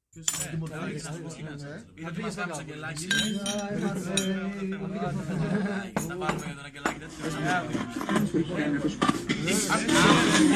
Γιατί μας κάνεις αγγελάκι. Θα βάλουμε εδώ ένα αγγελάκι τέτοιο.